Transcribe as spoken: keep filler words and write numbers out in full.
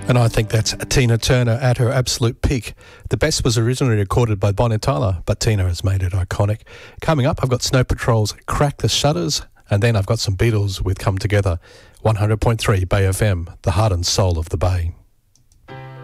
And I think that's Tina Turner at her absolute peak. The best was originally recorded by Bonnie Tyler, but Tina has made it iconic. Coming up, I've got Snow Patrol's Crack the Shutters, and then I've got some Beatles with Come Together. one hundred point three Bay F M, the heart and soul of the Bay.